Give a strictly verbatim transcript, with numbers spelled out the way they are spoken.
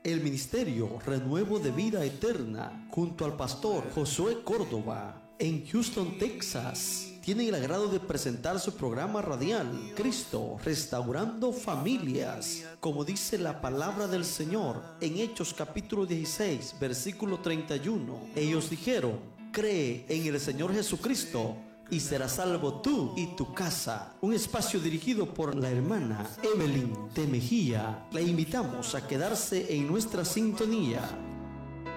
El ministerio Renuevo de Vida Eterna, junto al pastor Josué Córdoba, en Houston, Texas, tienen el agrado de presentar su programa radial, Cristo Restaurando Familias. Como dice la palabra del Señor en Hechos capítulo dieciséis, versículo treinta y uno, ellos dijeron: cree en el Señor Jesucristo y serás salvo tú y tu casa. Un espacio dirigido por la hermana Evelyn de Mejía. La invitamos a quedarse en nuestra sintonía.